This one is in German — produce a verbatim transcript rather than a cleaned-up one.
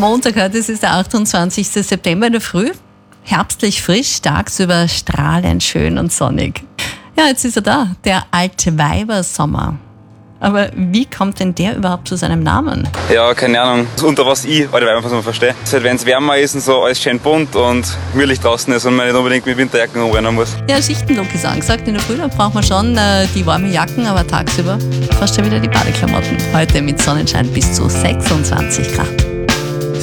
Montag heute, es ist der achtundzwanzigste September in der Früh. Herbstlich frisch, tagsüber strahlend schön und sonnig. Ja, jetzt ist er da, der Altweibersommer. Aber wie kommt denn der überhaupt zu seinem Namen? Ja, keine Ahnung. Unter was ich alte Weiber, was man versteht. Halt, wenn es wärmer ist und so alles schön bunt und gemütlich draußen ist und man nicht unbedingt mit Winterjacken rumrennen muss. Ja, Schichtenlook ist angesagt. In der Früh braucht man schon äh, die warmen Jacken, aber tagsüber fast schon wieder die Badeklamotten. Heute mit Sonnenschein bis zu sechsundzwanzig Grad.